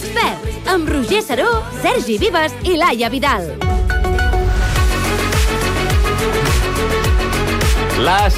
Experts, amb Roger Saró, Sergi Vives i Laia Vidal. Les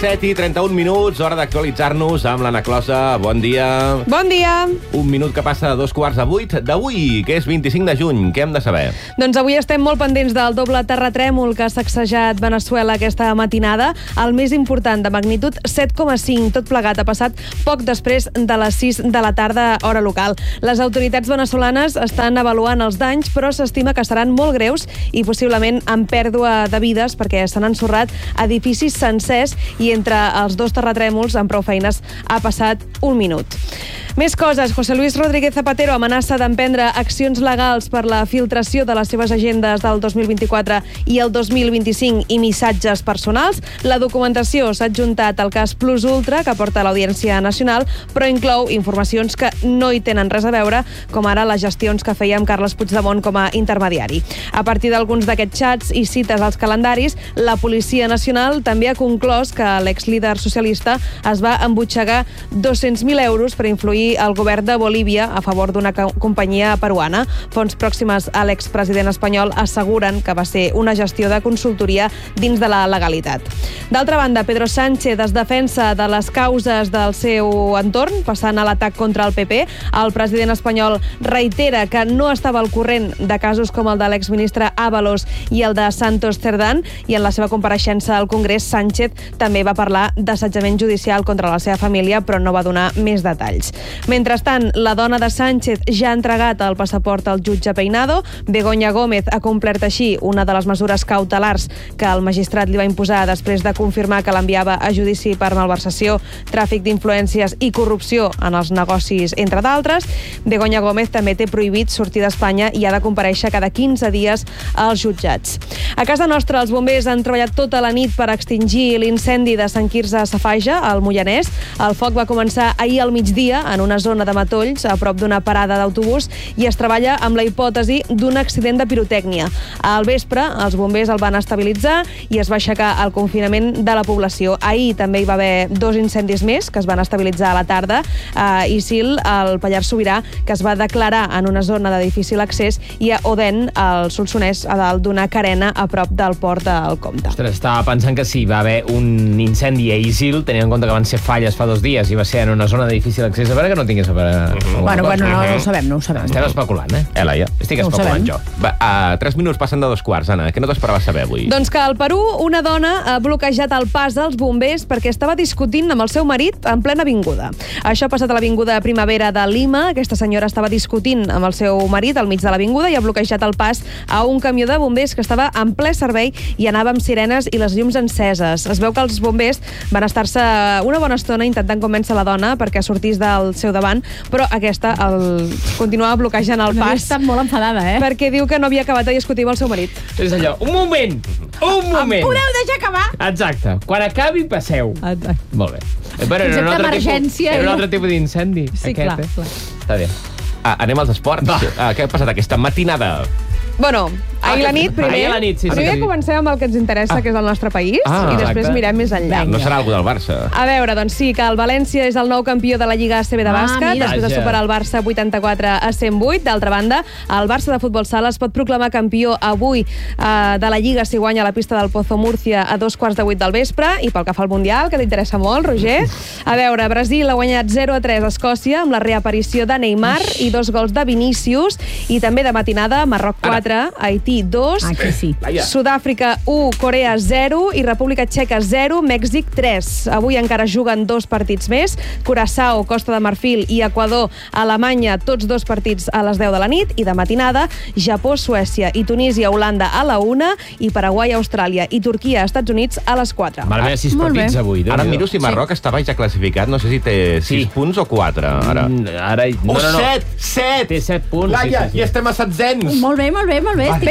7:31, hora d'actualitzar-nos amb l'Anna Closa. Bon dia. Bon dia. Un minut que passa de 7:45 d'avui, que és 25 de juny. Què hem de saber? Doncs avui estem molt pendents del doble terratrèmol que ha sacsejat Veneçuela aquesta matinada. El més important, de magnitud 7,5. Tot plegat ha passat poc després de les 6 de la tarda, hora local. Les autoritats veneçolanes estan avaluant els danys, però s'estima que seran molt greus i possiblement amb pèrdua de vides, perquè s'han ensorrat edificis sencers i entre els dos terratrèmols, amb prou feines, ha passat un minut. Més coses. José Luis Rodríguez Zapatero amenaça d'emprendre accions legals per la filtració de les seves agendes del 2024 i el 2025 i missatges personals. La documentació s'ha adjuntat al cas Plus Ultra, que porta a l'Audiència Nacional, però inclou informacions que no hi tenen res a veure, com ara les gestions que feia amb Carles Puigdemont com a intermediari. A partir d'alguns d'aquests xats i cites als calendaris, la Policia Nacional també ha conclòs que l'exlíder socialista es va embutxagar 200.000 euros per influir el govern de Bolívia a favor d'una companyia peruana. Fonts pròximes a l'expresident espanyol asseguren que va ser una gestió de consultoria dins de la legalitat. D'altra banda, Pedro Sánchez es defensa de les causes del seu entorn, passant a l'atac contra el PP. El president espanyol reitera que no estava al corrent de casos com el de l'exministre Ábalos i el de Santos Cerdán, i en la seva compareixença al Congrés, Sánchez també va parlar d'assetjament judicial contra la seva família, però no va donar més detalls. Mentrestant, la dona de Sánchez ja ha entregat el passaport al jutge Peinado. Begoña Gómez ha complert així una de les mesures cautelars que el magistrat li va imposar després de confirmar que l'enviava a judici per malversació, tràfic d'influències i corrupció en els negocis, entre d'altres. Begoña Gómez també té prohibit sortir d'Espanya i ha de comparèixer cada 15 dies als jutjats. A casa nostra, els bombers han treballat tota la nit per extingir l'incendi de Sant Quirze Safaja, al Moianès. El foc va començar ahir al migdia en una zona de matolls a prop d'una parada d'autobús i es treballa amb la hipòtesi d'un accident de pirotècnia. Al vespre, els bombers el van estabilitzar i es va aixecar el confinament de la població. Ahir també hi va haver 2 incendis més que es van estabilitzar a la tarda. A Isil, al Pallars Sobirà, que es va declarar en una zona de difícil accés, i a Odèn, al Solsonès, a dalt d'una carena a prop del port del Comte. Ostres, estava pensant que sí, va haver un incendi a Isil, tenint en compte que van ser falles fa 2 dies i va ser en una zona de difícil accés, a veure que no tingués a veure... Bueno, no ho sabem. Estem especulant, Laia? Estic especulant jo. Va, a 3 minuts passen de 2:15, Anna. Què no t'esperaves saber avui? Doncs que al Perú una dona ha bloquejat el pas als bombers perquè estava discutint amb el seu marit en plena avinguda. Això ha passat a l'avinguda Primavera de Lima. Aquesta senyora estava discutint amb el seu marit al mig de l'avinguda i ha bloquejat el pas a un camió de bombers que estava en ple servei i anava amb sirenes i les llums enceses. Es veu que els bombers van estar-se una bona estona intentant convèncer la dona perquè sortís del seu davant, però aquesta continuava bloquejant el pas. Està molt enfadada, Perquè diu que no havia acabat de discutir amb el seu marit. És allò, un moment! Em podeu deixar acabar? Exacte. Quan acabi, passeu. Exacte. Molt bé. Però Concepte d'emergència. Era un altre tipus d'incendi. Sí, clar. Està bé. Anem als esports. Què ha passat aquesta matinada? Bueno, ahir la nit, primer. Ahir a la nit, sí. Primer comencem amb el que ens interessa, que és el nostre país, i després mirem més enllà. No serà algú del Barça. A veure, doncs sí, que el València és el nou campió de la Lliga ACB de bàsquet, després de superar el Barça 84 a 108. D'altra banda, el Barça de futbol sala es pot proclamar campió avui de la Lliga si guanya a la pista del Pozo Múrcia a 7:45 del vespre. I pel que fa al Mundial, que t'interessa molt, Roger, a veure, Brasil ha guanyat 0-3 a Escòcia amb la reaparició de Neymar i 2 gols de Vinícius. I també de matinada, Marroc 4, Haití 2, aquí sí. Sud-àfrica 1, Corea 0 i República Txeca 0, Mèxic 3. Avui encara juguen 2 partits més. Curaçao, Costa de Marfil i Equador, Alemanya, tots 2 partits a les 10 de la nit. I de matinada, Japó, Suècia i Tunísia, Holanda a la 1 i Paraguai, Austràlia i Turquia, Estats Units a les 4. Van haver 6 partits avui. Ara miro si Marroc estava ja classificat. No sé si té 6 punts o 4, ara. No. 7! Té 7 punts. Laia, ja estem a setzents. Molt bé. Estic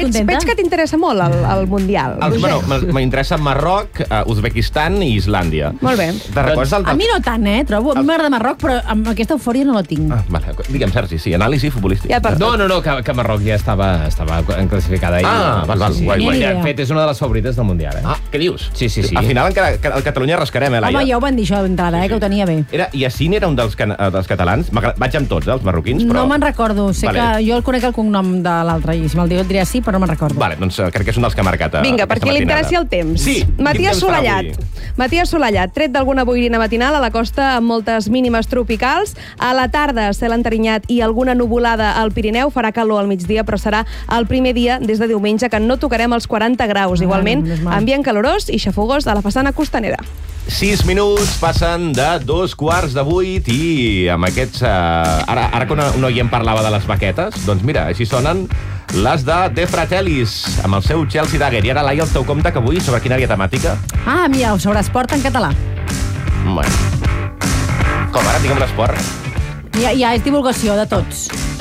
Veig que t'interessa molt el Mundial. Bueno, m'interessa Marroc, Uzbekistan i Islàndia. Molt bé. Te recordes A mi no tant, trobo. A mi m'agrada Marroc, però amb aquesta eufòria no la tinc. Vale. Digue'm, Sergi, sí, anàlisi futbolística. Ja per tot. No, que Marroc ja estava classificada. Val, guai. De fet, és una de les favorites del Mundial. Què dius? Sí. Al final encara a Catalunya rascarem, Laia? Home, ja ho van dir això d'entrada, que ho tenia bé. Yacine era un dels catalans? Vaig amb tots, els marroquins, però... No me'n recordo. Sé que jo el conec el cognom de l'altre, i si me'l diu et diré sí, però no me'n recordo. Vale, doncs crec que és un dels que ha marcat Vinga, perquè li interessi el temps. Sí, Matías Solellat, tret d'alguna boirina matinal a la costa amb moltes mínimes tropicals. A la tarda, cel enterinyat i alguna nuvolada al Pirineu. Farà calor al migdia, però serà el primer dia des de diumenge que no tocarem els 40 graus. Igualment, ambient calorós i xafogós a la façana costanera. 6 minuts passen de 2:15 i amb aquests... Ara que un oient parlava de les baquetes, doncs mira, així sonen les de Fratellis, amb el seu Chelsea Dagger. I ara, Laia, el teu compte que avui, sobre quina àrea temàtica? Mira, sobre esport en català. Bueno. Com ara, digue'm l'esport? Ja és divulgació de tots.